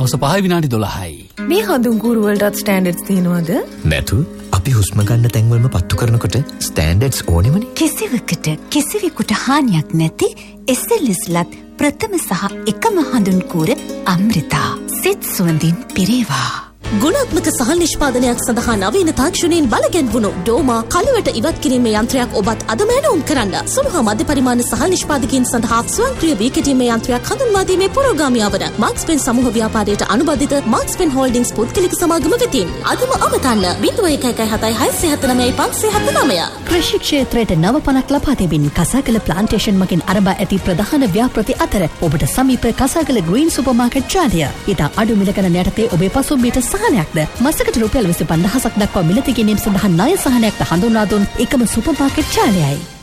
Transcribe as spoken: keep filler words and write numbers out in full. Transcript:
හවස පහයි විනාඩි දොළහයි. මේ හඳුන්ගුරු වලටත් ස්ටෑන්ඩඩ්ස් තියෙනවද? නැතු. අපි හුස්ම ගන්න තැන්වලම පත්තු කරනකොට ස්ටෑන්ඩඩ්ස් ඕනෙමනේ. කිසිවකට කිසිවෙකුට හානියක් නැති එස් එල් එස්-ලත් ප්‍රථම සහ එකම හඳුන්කූර අමෘතා. සිත් සුවඳින් පිරේවා. ගුණාත්මක සහල් නිෂ්පාදනයක් සඳහා නවීන තාක්ෂණයෙන් බලගැන්වුණු ඩෝමා කලවට ඉවත් කිරීමේ යන්ත්‍රයක් ඔබත් අදම ඇනවුම් කරන්න. සුළු හා මධ්‍ය පරිමාණ සහල් නිෂ්පාදකයන් සඳහා ස්වයංක්‍රීය වී කෙටීමේ යන්ත්‍රයක් හඳුන්වා දීමේ පුරෝගාමියා වන මාක්ස්පෙන් සමූහ ව්‍යාපාරයට අනුබද්ධිත මාක්ස්පෙන් හෝල්ඩින්ග්ස් පුද්ගලික සමාගම වෙතින් අදම අමතන්න ज़ीरो एक एक हताई හයසිය හතර නවය පන්සිය හතර නවය. කෘෂි ක්ෂේත්‍රයට නව පණක් ලබා දෙමින් කසාකල ප්ලාන්ටේෂන් මගින් ආරම්භ ඇති ප්‍රධාන ව්‍යාපෘති අතර ඔබට සමීප කසාකල ග්‍රීන් සුපර් මාකට් ජාලය. ඊට අඩු මිල ගණන යටතේ ඔබේ පසුම්බියට සහනයක්ද මසකට රුපියල් විසි පන්දහසක් දක්වා මිලදී ගැනීම සඳහා ණය සහනයක්ද හඳුන්වා දුන් එකම සුපර් මාකට් ජාලයයි.